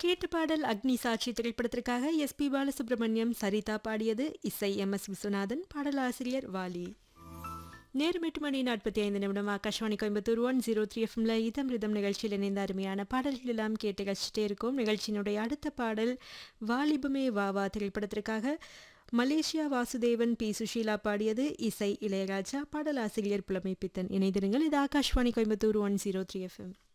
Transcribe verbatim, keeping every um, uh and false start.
கேட்ட பாடல் அக்னி சாட்சி திரைப்படத்திற்காக எஸ் பி பாலசுப்ரமணியம் சரிதா பாடியது. இசை எம் எஸ் விஸ்வநாதன், பாடலாசிரியர் வாலி. நேரம் எட்டு மணி நாற்பத்தி ஐந்து நிமிடம். Akashvani Coimbatore one zero three எஃப்எம்ல இதம் ரிதம் நிகழ்ச்சியில் இணைந்த அருமையான பாடல்கள் எல்லாம் கேட்டு கழிச்சிட்டே இருக்கும். நிகழ்ச்சியினுடைய அடுத்த பாடல் வாலிபமே வாவா திரைப்படத்திற்காக மலேசியா வாசுதேவன், பி சுஷீலா பாடியது. இசை இளையராஜா, பாடலாசிரியர் புலமை பித்தன். இணைந்திருங்கள். இது Akashvani Coimbatore one zero three FM.